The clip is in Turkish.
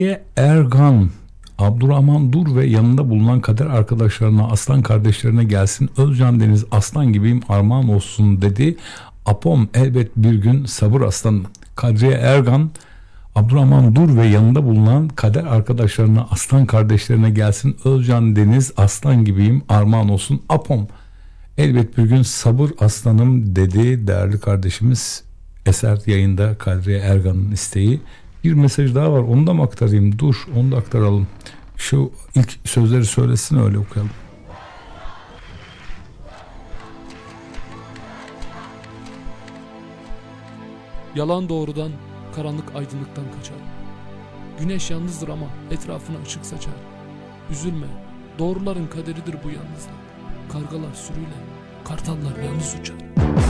Ergan, Abdurrahman Dur ve yanında bulunan kader arkadaşlarına, aslan kardeşlerine gelsin. Özcan Deniz aslan gibiyim armağan olsun dedi. Apom elbet bir gün sabır aslan. Kadriye Ergan, Abdurrahman Dur ve yanında bulunan kader arkadaşlarına, aslan kardeşlerine gelsin. Özcan Deniz aslan gibiyim armağan olsun. Apom elbet bir gün sabır aslanım dedi değerli kardeşimiz. Eser yayında Kadriye Ergan'ın isteği. Bir mesaj daha var, onu da mı aktarayım? Dur, onu da aktaralım. Şu ilk sözleri söylesin, öyle okuyalım. Yalan doğrudan, karanlık aydınlıktan kaçar. Güneş yalnızdır ama etrafına ışık saçar. Üzülme, doğruların kaderidir bu yalnızlık. Kargalar sürüyle, kartallar yalnız uçar.